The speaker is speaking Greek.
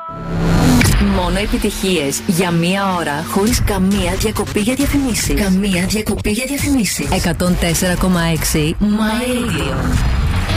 Μόνο επιτυχίες για μία ώρα, χωρίς καμία διακοπή για διαφημίσεις. 104,6 My Radio.